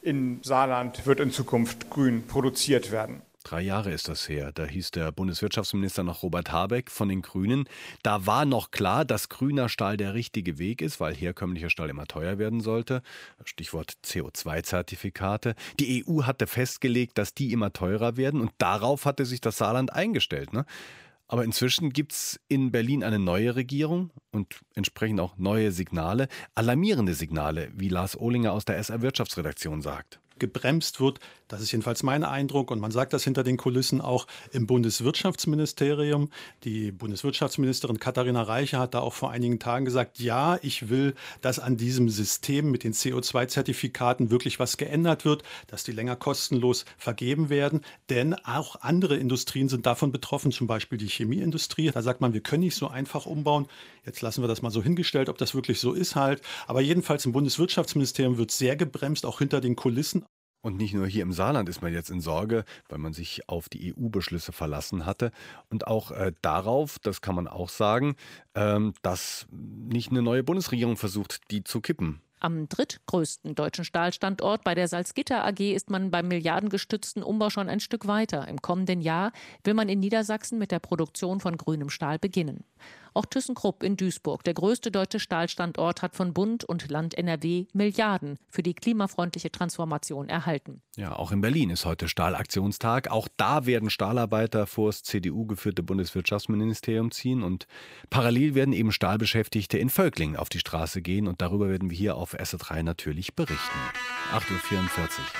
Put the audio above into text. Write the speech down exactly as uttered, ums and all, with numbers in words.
im Saarland wird in Zukunft grün produziert werden. Drei Jahre ist das her. Da hieß der Bundeswirtschaftsminister noch Robert Habeck von den Grünen. Da war noch klar, dass grüner Stahl der richtige Weg ist, weil herkömmlicher Stahl immer teuer werden sollte. Stichwort C O zwei Zertifikate. Die E U hatte festgelegt, dass die immer teurer werden und darauf hatte sich das Saarland eingestellt, ne? Aber inzwischen gibt es in Berlin eine neue Regierung und entsprechend auch neue Signale, alarmierende Signale, wie Lars Ohlinger aus der S R-Wirtschaftsredaktion sagt. Gebremst wird. Das ist jedenfalls mein Eindruck. Und man sagt das hinter den Kulissen auch im Bundeswirtschaftsministerium. Die Bundeswirtschaftsministerin Katharina Reiche hat da auch vor einigen Tagen gesagt, ja, ich will, dass an diesem System mit den C O zwei Zertifikaten wirklich was geändert wird, dass die länger kostenlos vergeben werden. Denn auch andere Industrien sind davon betroffen, zum Beispiel die Chemieindustrie. Da sagt man, wir können nicht so einfach umbauen. Jetzt lassen wir das mal so hingestellt, ob das wirklich so ist halt. Aber jedenfalls im Bundeswirtschaftsministerium wird sehr gebremst, auch hinter den Kulissen. Und nicht nur hier im Saarland ist man jetzt in Sorge, weil man sich auf die E U-Beschlüsse verlassen hatte. Und auch äh, darauf, das kann man auch sagen, ähm, dass nicht eine neue Bundesregierung versucht, die zu kippen. Am drittgrößten deutschen Stahlstandort bei der Salzgitter A G ist man beim milliardengestützten Umbau schon ein Stück weiter. Im kommenden Jahr will man in Niedersachsen mit der Produktion von grünem Stahl beginnen. Auch ThyssenKrupp in Duisburg, der größte deutsche Stahlstandort, hat von Bund und Land N R W Milliarden für die klimafreundliche Transformation erhalten. Ja, auch in Berlin ist heute Stahlaktionstag. Auch da werden Stahlarbeiter vor das C D U-geführte Bundeswirtschaftsministerium ziehen. Und parallel werden eben Stahlbeschäftigte in Völklingen auf die Straße gehen. Und darüber werden wir hier auf S R drei natürlich berichten. acht Uhr vierundvierzig.